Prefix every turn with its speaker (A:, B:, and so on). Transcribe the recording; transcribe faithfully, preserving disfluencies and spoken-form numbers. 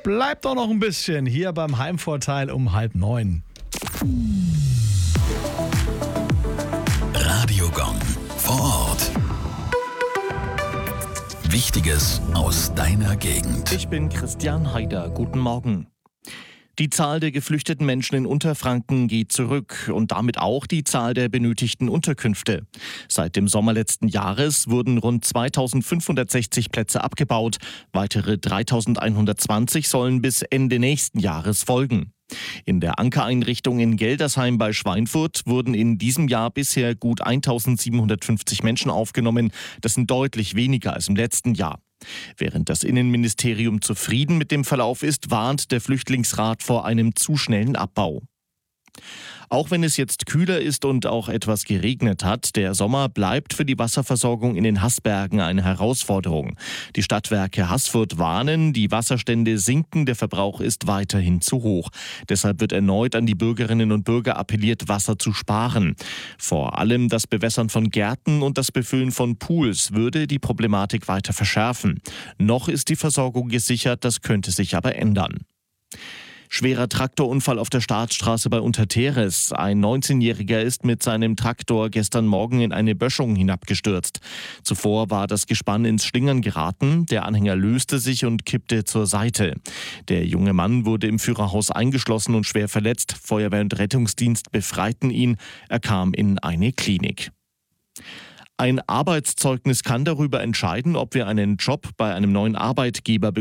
A: Bleibt doch noch ein bisschen hier beim Heimvorteil um halb neun.
B: Radiogong vor Ort. Wichtiges aus deiner Gegend.
C: Ich bin Christian Haider. Guten Morgen. Die Zahl der geflüchteten Menschen in Unterfranken geht zurück und damit auch die Zahl der benötigten Unterkünfte. Seit dem Sommer letzten Jahres wurden rund zweitausendfünfhundertsechzig Plätze abgebaut. Weitere dreitausendeinhundertzwanzig sollen bis Ende nächsten Jahres folgen. In der Ankereinrichtung in Geldersheim bei Schweinfurt wurden in diesem Jahr bisher gut eintausendsiebenhundertfünfzig Menschen aufgenommen. Das sind deutlich weniger als im letzten Jahr. Während das Innenministerium zufrieden mit dem Verlauf ist, warnt der Flüchtlingsrat vor einem zu schnellen Abbau. Auch wenn es jetzt kühler ist und auch etwas geregnet hat, der Sommer bleibt für die Wasserversorgung in den Haßbergen eine Herausforderung. Die Stadtwerke Haßfurt warnen, die Wasserstände sinken, der Verbrauch ist weiterhin zu hoch. Deshalb wird erneut an die Bürgerinnen und Bürger appelliert, Wasser zu sparen. Vor allem das Bewässern von Gärten und das Befüllen von Pools würde die Problematik weiter verschärfen. Noch ist die Versorgung gesichert, das könnte sich aber ändern. Schwerer Traktorunfall auf der Staatsstraße bei Unterteres. Ein neunzehnjähriger ist mit seinem Traktor gestern Morgen in eine Böschung hinabgestürzt. Zuvor war das Gespann ins Schlingern geraten. Der Anhänger löste sich und kippte zur Seite. Der junge Mann wurde im Führerhaus eingeschlossen und schwer verletzt. Feuerwehr und Rettungsdienst befreiten ihn. Er kam in eine Klinik. Ein Arbeitszeugnis kann darüber entscheiden, ob wir einen Job bei einem neuen Arbeitgeber bekommen.